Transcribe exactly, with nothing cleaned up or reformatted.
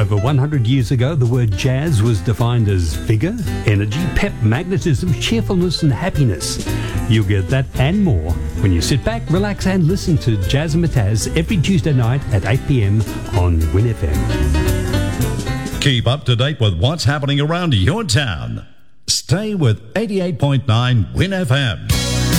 Over one hundred years ago, the word jazz was defined as vigour, energy, pep, magnetism, cheerfulness and happiness. You'll get that and more when you sit back, relax and listen to Jazz and Mataz every Tuesday night at eight p.m. on Win F M. Keep up to date with what's happening around your town. Stay with eighty-eight point nine Win F M.